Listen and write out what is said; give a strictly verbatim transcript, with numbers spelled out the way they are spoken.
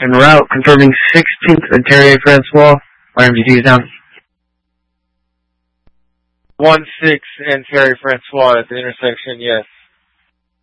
En route, confirming sixteenth and Terry Francois. Y M G T is down. one six and Terry Francois at the intersection, yes.